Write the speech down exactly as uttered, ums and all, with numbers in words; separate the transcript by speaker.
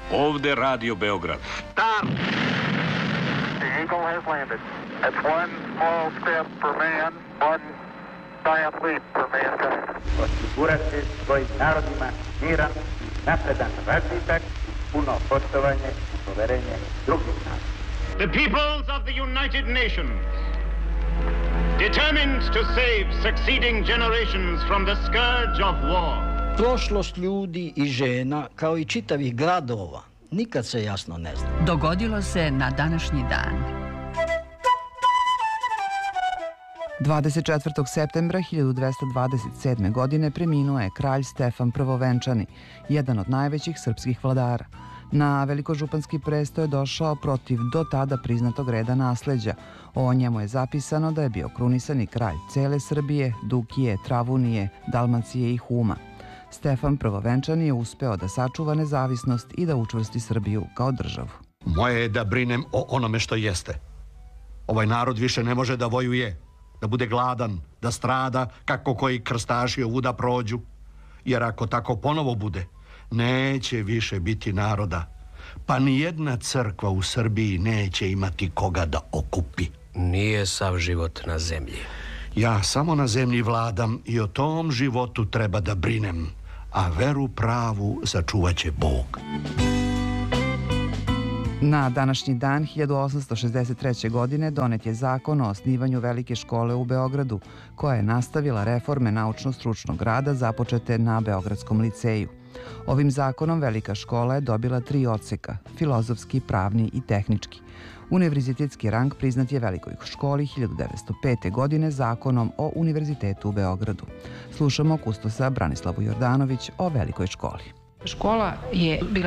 Speaker 1: Ovde Radio Beograd.
Speaker 2: Stop! The Eagle has landed. That's one small step for man, one giant leap for mankind.
Speaker 3: Osigurati svojim narodima miran, napredan razvitak, puno poštovanje i poverenje drugih naroda.
Speaker 4: The peoples of the United Nations, determined to save succeeding generations from the scourge of war.
Speaker 5: Prošlost ljudi i žena, kao i čitavih gradova, nikad se jasno ne zna.
Speaker 6: Dogodilo se na današnji dan.
Speaker 7: dvadeset četvrtog septembra hiljadu dvesta dvadeset sedme. godine preminuo je kralj Stefan Prvovenčani, jedan od najvećih srpskih vladara. Na velikožupanski presto je došao protiv do tada priznatog reda nasleđa. O njemu je zapisano da je bio krunisani kralj cele Srbije, Dukije, Travunije, Dalmacije i Huma. Stefan Prvovenčani je uspeo da sačuva nezavisnost i da učvrsti Srbiju kao državu.
Speaker 8: Moje je da brinem o onome što jeste. Ovaj narod više ne može da vojuje, da bude gladan, da strada kako koji krstaši ovuda prođu. Jer ako tako ponovo bude, neće više biti naroda. Pa ni jedna crkva u Srbiji neće imati koga da okupi.
Speaker 9: Nije sav život na zemlji.
Speaker 8: Ja samo na zemlji vladam i o tom životu treba da brinem, a veru pravu sačuvaće Bog.
Speaker 7: Na današnji dan hiljadu osamsto šezdeset treće. godine donet je zakon o osnivanju velike škole u Beogradu, koja je nastavila reforme naučno-stručnog rada započete na Beogradskom liceju. Ovim zakonom velika škola je dobila tri odseka, filozofski, pravni i tehnički. Univerzitetski rang priznat je velikoj školi hiljadu devetsto pete. godine zakonom o Univerzitetu u Beogradu. Slušamo kustosa Branislavu Jordanović o velikoj školi.
Speaker 10: Škola je bila